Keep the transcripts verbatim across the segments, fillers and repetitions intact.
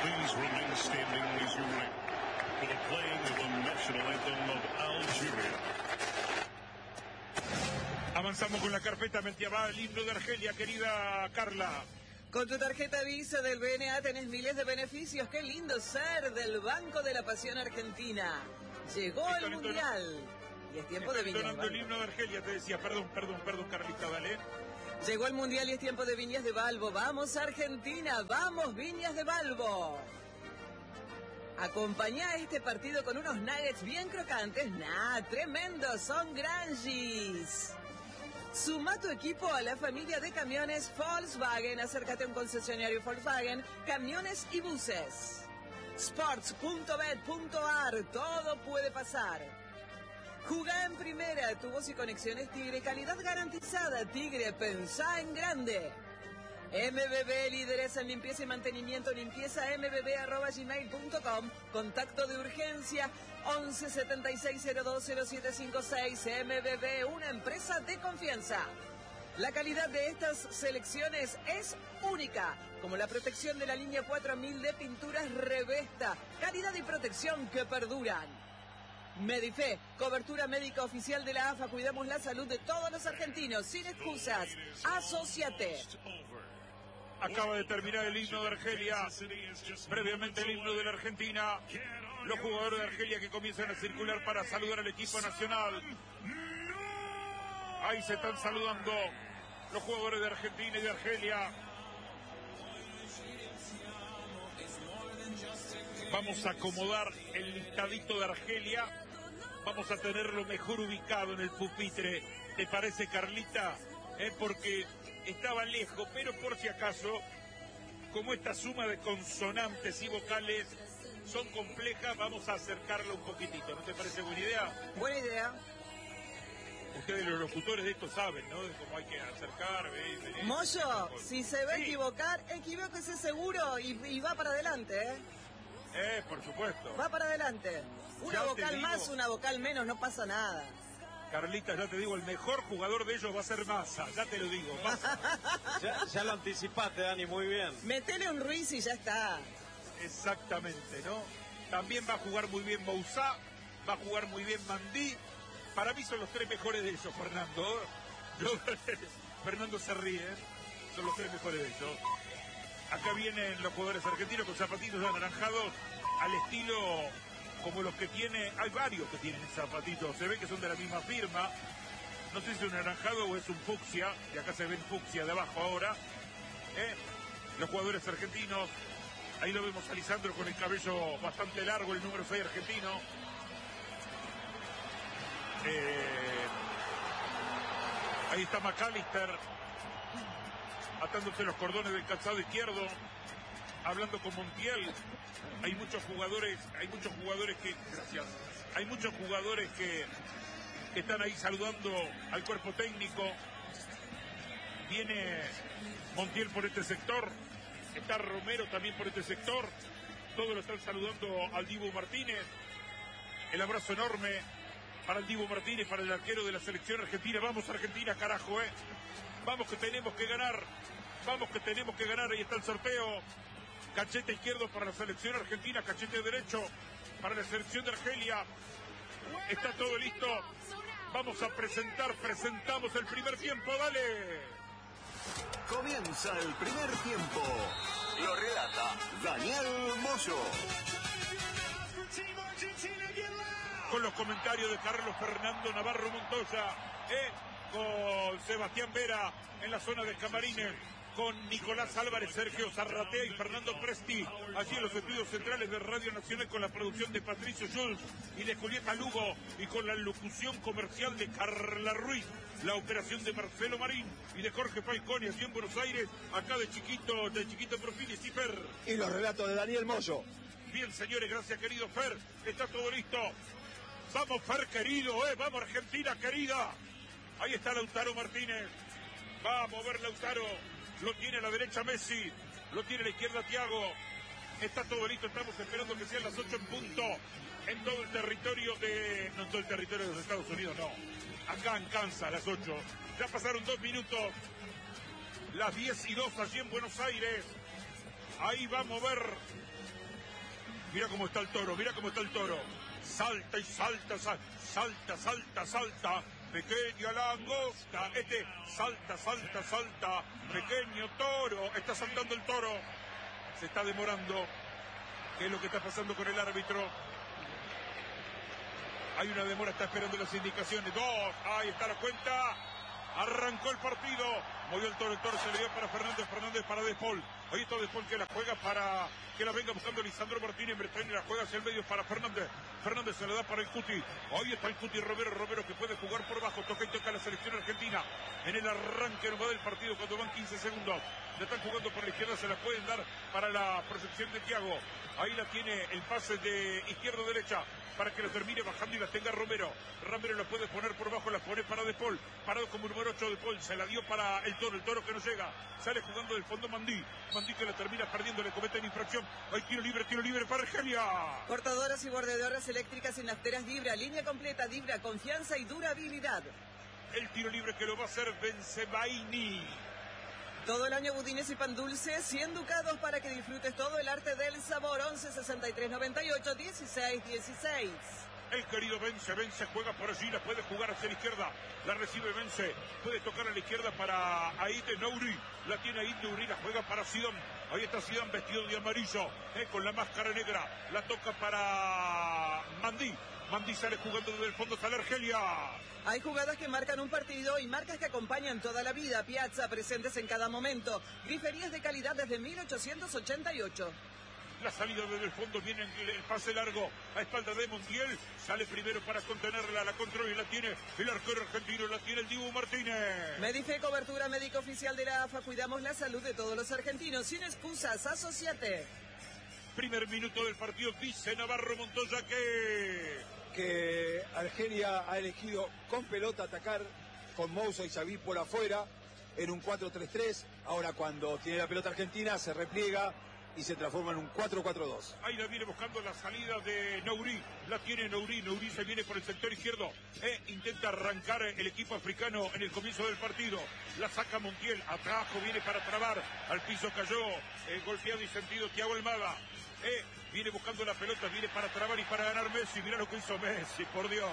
Please remain standing as you ring for the playing of the national anthem of Algeria. Avanzamos con la carpeta medieval, el himno de Argelia, querida Carla. Con tu tarjeta Visa del B N A tenés miles de beneficios. ¡Qué lindo ser del Banco de la Pasión Argentina! Llegó Están el Mundial y es tiempo de Están Viñas de entonando el Balbo. himno de Argelia, te decía. Perdón, perdón, perdón, Carlita, dale. Llegó el Mundial y es tiempo de Viñas de Balbo. ¡Vamos Argentina! ¡Vamos Viñas de Balbo! Acompañá este partido con unos nuggets bien crocantes. ¡Nah! ¡Tremendos! ¡Son granjis! Suma tu equipo a la familia de camiones Volkswagen. Acércate a un concesionario Volkswagen, camiones y buses. sports punto bet punto ar. Todo puede pasar. Jugá en primera. Tu voz y conexiones Tigre. Calidad garantizada. Tigre, pensá en grande. M B B, líderes en limpieza y mantenimiento. Limpieza m b b arroba gmail punto com. Contacto de urgencia once setenta y seis cero dos cero siete cinco seis. M B B, una empresa de confianza. La calidad de estas selecciones es única, como la protección de la línea cuatro mil de pinturas Revesta. Calidad y protección que perduran. Medife, cobertura médica oficial de la A F A. Cuidamos la salud de todos los argentinos, sin excusas. Asociate. Acaba de terminar el himno de Argelia. Previamente el himno de la Argentina. Los jugadores de Argelia que comienzan a circular para saludar al equipo nacional. Ahí se están saludando los jugadores de Argentina y de Argelia. Vamos a acomodar el listadito de Argelia. Vamos a tenerlo mejor ubicado en el pupitre. ¿Te parece, Carlita? Eh, porque estaba lejos, pero por si acaso, como esta suma de consonantes y vocales son complejas, vamos a acercarlo un poquitito. ¿No te parece buena idea? Buena idea. Ustedes los locutores de esto saben, ¿no? De cómo hay que acercar, ¿ves? ¿Ves? Moyo, si se va a Sí. equivocar, equivóquese seguro y, y va para adelante, ¿eh? Eh, por supuesto. Va para adelante. Una Ya te vocal digo. más, una vocal menos, no pasa nada. Carlita, ya te digo, el mejor jugador de ellos va a ser Massa, ya te lo digo, Massa. Ya, ya lo anticipaste, Dani, muy bien. Metele un Ruiz y ya está. Exactamente, ¿no? También va a jugar muy bien Bouzá, va a jugar muy bien Mandí. Para mí son los tres mejores de ellos, Fernando. Yo- Fernando se ríe, ¿eh? Son los tres mejores de ellos. Acá vienen los jugadores argentinos con zapatitos anaranjados al estilo como los que tiene, hay varios que tienen zapatitos, se ve que son de la misma firma. No sé si es un anaranjado o es un fucsia, y acá se ven fucsia de abajo ahora. ¿eh? Los jugadores argentinos, ahí lo vemos a Lisandro con el cabello bastante largo, el número seis argentino. Eh, ahí está McAllister atándose los cordones del calzado izquierdo, hablando con Montiel. Hay muchos jugadores, hay muchos jugadores que, gracias, hay muchos jugadores que, que están ahí saludando al cuerpo técnico. Viene Montiel por este sector, está Romero también por este sector. Todos lo están saludando al Dibu Martínez. El abrazo enorme para el Dibu Martínez, para el arquero de la selección argentina. Vamos Argentina, carajo, eh. Vamos que tenemos que ganar. Vamos que tenemos que ganar. Ahí está el sorteo. Cachete izquierdo para la selección argentina, cachete derecho para la selección de Argelia. Está todo listo. Vamos a presentar, presentamos el primer tiempo, dale. Comienza el primer tiempo. Lo relata Daniel Moyo. Con los comentarios de Carlos Fernando Navarro Montoya, eh, con Sebastián Vera en la zona de camarines, con Nicolás Álvarez, Sergio Zarratea y Fernando Presti, allí en los estudios centrales de Radio Nacional, con la producción de Patricio Jules y de Julieta Lugo, y con la locución comercial de Carla Ruiz, la operación de Marcelo Marín y de Jorge Falcone, allí en Buenos Aires, acá de chiquito, de chiquito Profil y Fer. Y los relatos de Daniel Moyo. Bien, señores, gracias, querido Fer, está todo listo. Vamos, Fer, querido, eh, vamos, Argentina, querida. Ahí está Lautaro Martínez. Vamos a ver Lautaro. Lo tiene a la derecha Messi, lo tiene a la izquierda Thiago. Está todo listo, estamos esperando que sean las ocho en punto en todo el territorio de... No en todo el territorio de los Estados Unidos, no. Acá en Kansas, las ocho. Ya pasaron dos minutos. Las diez y dos allí en Buenos Aires. Ahí va a mover. Mira cómo está el toro, mira cómo está el toro. Salta y salta, salta, salta, salta, salta. Pequeña langosta. Este salta, salta, salta. Pequeño toro. Está saltando el toro. Se está demorando. ¿Qué es lo que está pasando con el árbitro? Hay una demora, está esperando las indicaciones. Dos, ahí está la cuenta. Arrancó el partido. Movió el toro, el toro se le dio para Fernández, Fernández para De Paul. Ahí está De Paul que la juega para que la venga buscando Lisandro Martínez. Bretaña la juega hacia el medio para Fernández. Fernández se le da para el Cuti. Ahí está el Cuti Romero, Romero que puede jugar por bajo. Toca y toca la selección argentina. En el arranque no va del partido cuando van quince segundos. Le están jugando por la izquierda, se la pueden dar para la proyección de Thiago. Ahí la tiene el pase de izquierda-derecha para que lo termine bajando y la tenga Romero. Romero la puede poner por bajo, la pone para De Paul. Parado como número ocho De Paul, se la dio para el toro, el toro que no llega. Sale jugando del fondo Mandí. Mandí que la termina perdiendo, le cometen infracción. Hay tiro libre, tiro libre para Argelia. Cortadoras y bordeadoras eléctricas y nafteras Dibra, línea completa Dibra, confianza y durabilidad. El tiro libre que lo va a hacer Benzebaini. Todo el año budines y pan dulce, cien ducados para que disfrutes todo el arte del sabor. Once sesenta y tres noventa y ocho dieciséis dieciséis. El querido Vence, Vence juega por allí, la puede jugar hacia la izquierda. La recibe Vence, puede tocar a la izquierda para Aït Nouri. La tiene Aït Nouri, la juega para Zidane. Ahí está Zidane vestido de amarillo, eh, con la máscara negra. La toca para Mandí. Mandí sale jugando desde el fondo, sale Argelia. Hay jugadas que marcan un partido y marcas que acompañan toda la vida. Piazza, presentes en cada momento. Griferías de calidad desde mil ochocientos ochenta y ocho. La salida desde el fondo, viene el pase largo a espalda de Montiel. Sale primero para contenerla, la controla y la tiene el arquero argentino, la tiene el Dibu Martínez. Medife, cobertura médica oficial de la A F A. Cuidamos la salud de todos los argentinos. Sin excusas, asociate. Primer minuto del partido, dice Navarro Montoya que... que Argelia ha elegido con pelota atacar con Moussa y Xavi por afuera en un cuatro tres tres. Ahora cuando tiene la pelota Argentina se repliega y se transforma en un cuatro cuatro dos. Ahí la viene buscando la salida de Nouri. La tiene Nouri. Nouri se viene por el sector izquierdo. E intenta arrancar el equipo africano en el comienzo del partido. La saca Montiel. Atrajo, viene para trabar. Al piso cayó. Eh, golpeado y sentido Thiago Almada. Eh, viene buscando la pelota, viene para trabar y para ganar Messi. Mirá lo que hizo Messi, por Dios.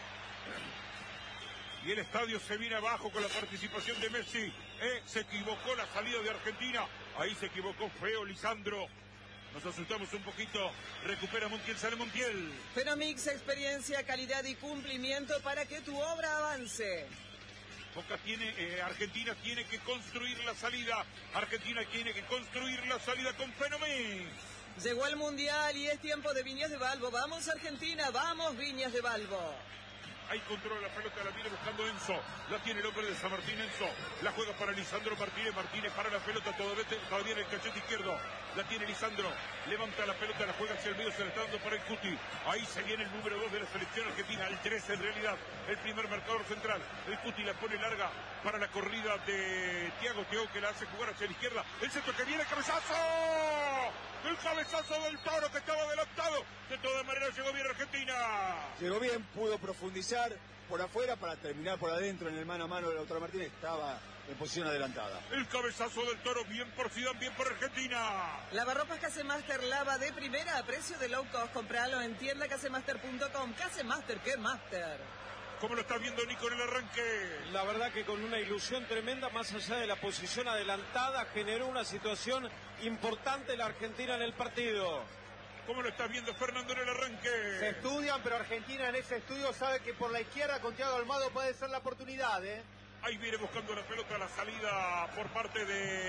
Y el estadio se viene abajo con la participación de Messi. Eh, se equivocó la salida de Argentina. Ahí se equivocó feo Lisandro. Nos asustamos un poquito. Recupera Montiel, sale Montiel. Fenomix, experiencia, calidad y cumplimiento para que tu obra avance. Boca tiene, eh, Argentina tiene que construir la salida. Argentina tiene que construir la salida con Fenomix. Llegó el Mundial y es tiempo de Viñas de Balbo. ¡Vamos Argentina! ¡Vamos Viñas de Balbo! Ahí controla la pelota, la viene buscando Enzo. La tiene el hombre de San Martín, Enzo. La juega para Lisandro Martínez. Martínez para la pelota, todavía, todavía en el cachete izquierdo. La tiene Lisandro. Levanta la pelota, la juega hacia el medio, se la está dando para el Cuti. Ahí se viene el número dos de la selección argentina. El trece en realidad. El primer marcador central. El Cuti la pone larga para la corrida de Thiago. Thiago que la hace jugar hacia la izquierda. El centro que viene, cabezazo. El cabezazo del toro que estaba adelantado. De todas maneras llegó bien Argentina. Llegó bien, pudo profundizar por afuera para terminar por adentro en el mano a mano de Lautaro Martínez. Estaba en posición adelantada. El cabezazo del toro, bien por Zidane, bien por Argentina. Lavarropas Casemaster, lava de primera a precio de low cost. Compralo en tienda casemaster punto com. Casemaster, ¿qué master? ¿Cómo lo estás viendo, Nico, en el arranque? La verdad que con una ilusión tremenda, más allá de la posición adelantada, generó una situación importante la Argentina en el partido. ¿Cómo lo estás viendo, Fernando, en el arranque? Se estudian, pero Argentina en ese estudio sabe que por la izquierda con Thiago Almada puede ser la oportunidad, ¿eh? Ahí viene buscando la pelota, la salida por parte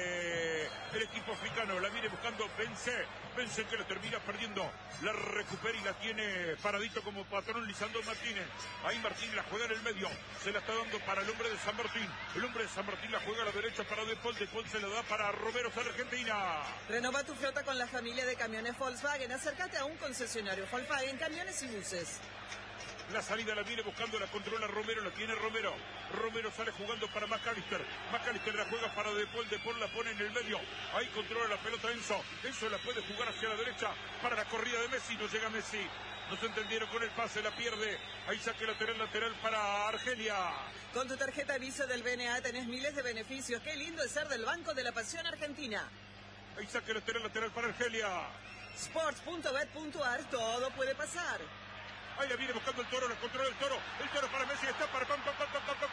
de del equipo africano. La viene buscando Vence. Vence que la termina perdiendo. La recupera y la tiene paradito como patrón Lisandro Martínez. Ahí Martínez la juega en el medio. Se la está dando para el hombre de San Martín. El hombre de San Martín la juega a la derecha para De Paul. De Paul se la da para Romero, sale Argentina. Renova tu flota con la familia de camiones Volkswagen. Acércate a un concesionario Volkswagen, camiones y buses. La salida la viene buscando, la controla Romero, la tiene Romero. Romero sale jugando para McAllister. McAllister la juega para De Paul. De Paul la pone en el medio. Ahí controla la pelota Enzo. Enzo la puede jugar hacia la derecha para la corrida de Messi. No llega Messi. No se entendieron con el pase, la pierde. Ahí saque lateral, lateral para Argelia. Con tu tarjeta Visa del B N A tenés miles de beneficios. Qué lindo es ser del Banco de la Pasión Argentina. Ahí saque lateral, lateral para Argelia. Sports punto bet punto ar, todo puede pasar. Ahí la viene buscando el Toro, la controla el Toro. El Toro para Messi, está para... No, no, no, no,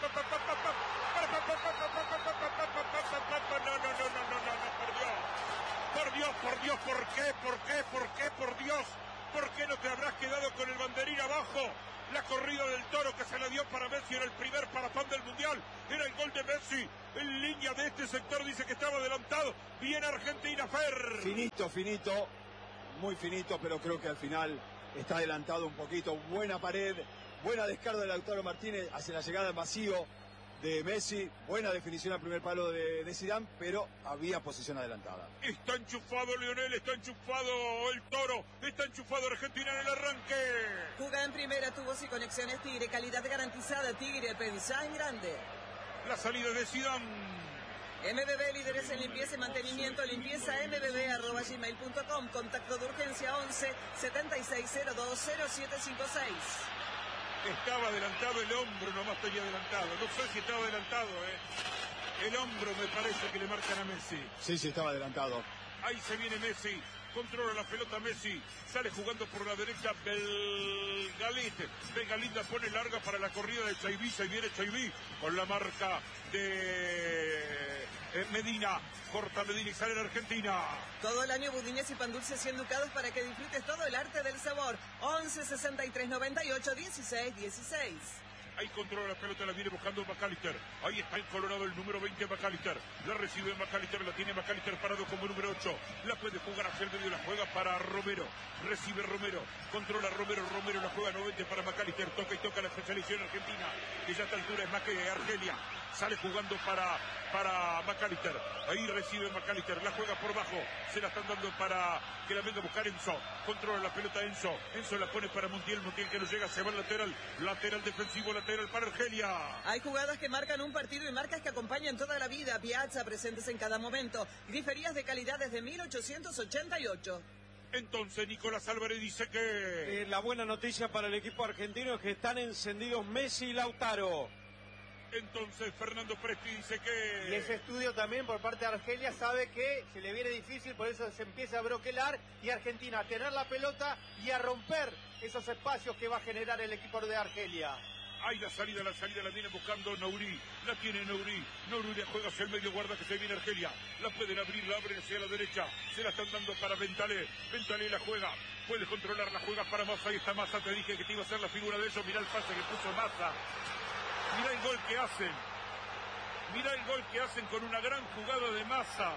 no, no, por Dios. Por Dios, por Dios, ¿por qué? ¿Por qué? ¿Por qué? Por Dios. ¿Por qué no te habrás quedado con el banderín abajo? La corrida del Toro que se la dio para Messi, era el primer parapán del Mundial. Era el gol de Messi. En línea de este sector dice que estaba adelantado. Bien Argentina, Fer. Finito, finito. Muy finito, pero creo que al final está adelantado un poquito. Buena pared, buena descarga de Lautaro Martínez hacia la llegada al vacío de Messi. Buena definición al primer palo de, de Zidane, pero había posición adelantada. Está enchufado Lionel, está enchufado el Toro, está enchufado Argentina en el arranque. Jugada en primera, tubos y conexiones Tigre, calidad garantizada. Tigre, pensá en grande. La salida de Zidane. M B B, líderes en limpieza y mantenimiento, limpieza m b b arroba gmail punto com, contacto de urgencia once setenta y seis cero dos cero siete cinco seis. Estaba adelantado el hombro, nomás tenía adelantado, no sé si estaba adelantado, ¿eh? El hombro me parece que le marcan a Messi. Sí, sí, estaba adelantado. Ahí se viene Messi, controla la pelota Messi, sale jugando por la derecha Belgalit. Belgalit la pone larga para la corrida de Chaiví, se viene Chaiví con la marca de eh, Medina. Corta Medina y sale en Argentina. Todo el año budines y pan dulces y educados para que disfrutes todo el arte del sabor. once sesenta y tres noventa y ocho dieciséis dieciséis. Ahí controla la pelota, la viene buscando McAllister. Ahí está el Colorado, el número veinte, McAllister. La recibe McAllister, la tiene McAllister parado como número ocho. La puede jugar hacia el medio, la juega para Romero. Recibe Romero, controla Romero, Romero la juega noventa para McAllister. Toca y toca la especialización argentina, que ya a esta altura es más que Argelia. Sale jugando para, para McAllister. Ahí recibe McAllister, la juega por bajo. Se la están dando para que la venga a buscar Enzo. Controla la pelota Enzo. Enzo la pone para Montiel. Montiel que no llega, se va al lateral. Lateral defensivo, lateral para Argelia. Hay jugadas que marcan un partido y marcas que acompañan toda la vida. Piazza, presentes en cada momento. Griferías de calidad desde mil ochocientos ochenta y ocho. Entonces Nicolás Álvarez dice que... Eh, la buena noticia para el equipo argentino es que están encendidos Messi y Lautaro. Entonces Fernando Presti dice que... Y ese estudio también por parte de Argelia sabe que se le viene difícil, por eso se empieza a broquelar y Argentina a tener la pelota y a romper esos espacios que va a generar el equipo de Argelia. Hay la salida, la salida la viene buscando Nouri. La tiene Nouri. Nouri le juega hacia el medio, guarda que se viene Argelia. La pueden abrir, la abren hacia la derecha. Se la están dando para Bentalé. Bentalé la juega. Puede controlar, la juega para Massa. Ahí está Massa, te dije que te iba a hacer la figura de eso. Mirá el pase que puso Massa. Mirá el gol que hacen. Mirá el gol que hacen con una gran jugada de Massa.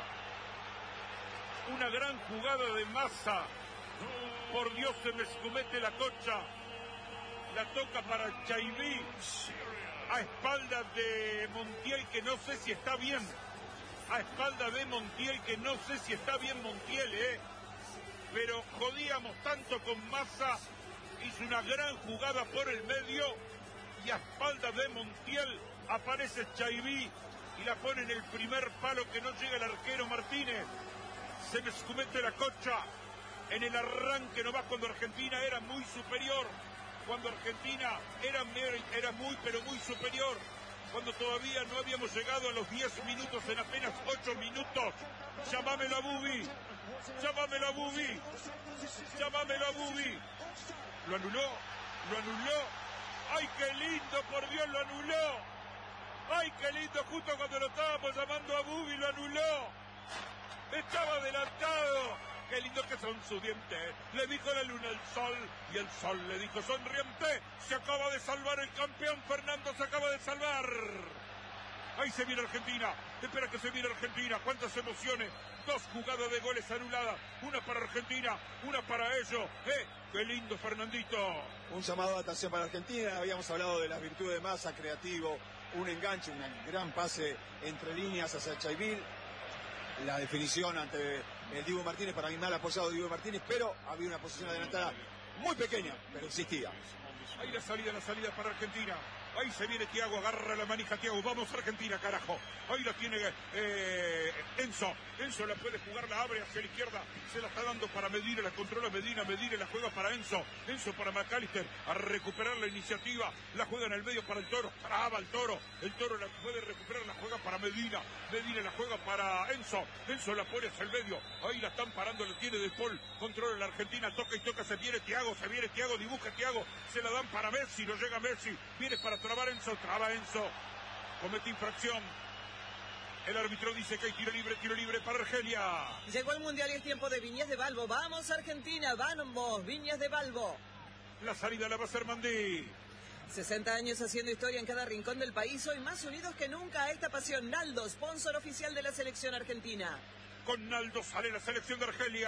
Una gran jugada de Massa. Por Dios, se me escumete la cocha. La toca para Chaiví. A espaldas de Montiel, que no sé si está bien. A espaldas de Montiel, que no sé si está bien Montiel, ¿eh? Pero jodíamos tanto con Massa. Hizo una gran jugada por el medio. Y a espaldas de Montiel aparece Chaiví y la pone en el primer palo que no llega el arquero Martínez. Se me escumete la cocha. En el arranque nomás cuando Argentina era muy superior. Cuando Argentina era, era muy pero muy superior. Cuando todavía no habíamos llegado a los diez minutos, en apenas ocho minutos. Llámamelo a Bubi. Llámamelo a Bubi. Llámamelo a Bubi. Lo anuló. Lo anuló. ¡Ay, qué lindo! ¡Por Dios, lo anuló! ¡Ay, qué lindo! Justo cuando lo estábamos llamando a Bubi, lo anuló. Estaba adelantado. ¡Qué lindo que son sus dientes! Le dijo la luna al sol, y el sol le dijo sonriente. Se acaba de salvar el campeón, Fernando se acaba de salvar. Ahí se viene Argentina. Espera que se viene Argentina. ¡Cuántas emociones! Dos jugadas de goles anuladas. Una para Argentina, una para ellos. ¡Eh! ¡Qué lindo, Fernandito! Un llamado de atención para Argentina. Habíamos hablado de las virtudes de Massa, creativo, un enganche, un gran pase entre líneas hacia Chaiví. La definición ante el Dibu Martínez, para mí mal apoyado Dibu Martínez, pero había una posición adelantada muy pequeña, pero existía. Ahí la salida, la salida para Argentina. Ahí se viene Thiago, agarra la manija Thiago. Vamos Argentina, carajo. Ahí la tiene eh, Enzo. Enzo la puede jugar, la abre hacia la izquierda. Se la está dando para Medina, la controla Medina. Medina la juega para Enzo. Enzo para McAllister. A recuperar la iniciativa. La juega en el medio para el Toro. Traba el Toro. El Toro la puede recuperar, la juega para Medina. Medina la juega para Enzo. Enzo la pone hacia el medio. Ahí la están parando, la tiene De Paul. Controla la Argentina. Toca y toca. Se viene Thiago. Se viene Thiago. Dibuja Thiago. Se la dan para Messi. No llega Messi. Viene para trabar Enzo. Traba Enzo. Comete infracción. El árbitro dice que hay tiro libre, tiro libre para Argelia. Llegó el Mundial y es tiempo de Viñas de Balbo. Vamos Argentina, vamos, Viñas de Balbo. La salida la va a hacer Mandí. sesenta años haciendo historia en cada rincón del país, hoy más unidos que nunca a esta pasión. Naldo, sponsor oficial de la selección argentina. Con Naldo sale la selección de Argelia.